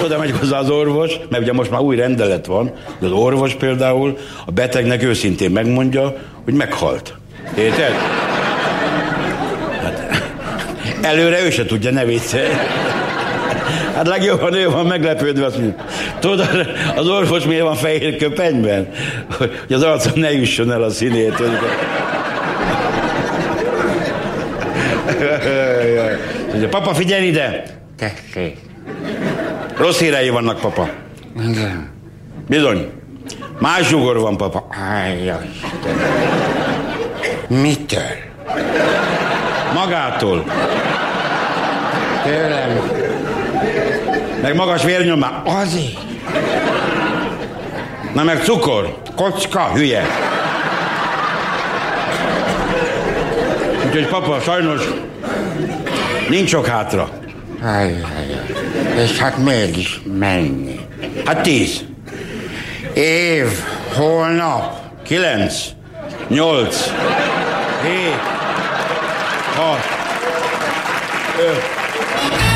oda megy hozzá az orvos, mert ugye most már új rendelet van, de az orvos például a betegnek őszintén megmondja, hogy meghalt. Érted? Hát, előre ő se tudja, ne viccelj. Hát legjobban ő van meglepődve, azt mondja. Tudod, az orvos miért van fehér köpenyben? Hogy az arcom ne jusson el a színét. Papa, figyelj ide! Tessék. Rossz hírei vannak, papa. Igen. Bizony. Más zsugor van, papa. Ájjaj. Mitől? Magától. Tőlem. Meg magas vérnyomás. Azért. Na meg cukor. Kocka, hülye. Úgyhogy papa, sajnos nincs sok hátra. Ájjaj. És hát mégis mennyi? Hát 10. Év, holnap. 9, 8, 7, 6, 5.